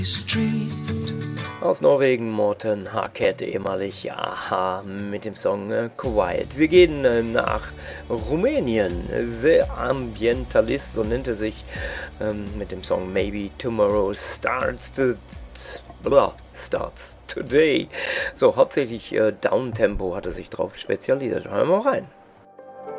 Street. Aus Norwegen, Morten Harket, ehemalig Aha, mit dem Song Quiet. Wir gehen nach Rumänien. The Ambientalist, so nennt er sich, mit dem Song Maybe Tomorrow Starts Today. So, hauptsächlich Downtempo hat er sich drauf spezialisiert. Hören wir mal rein.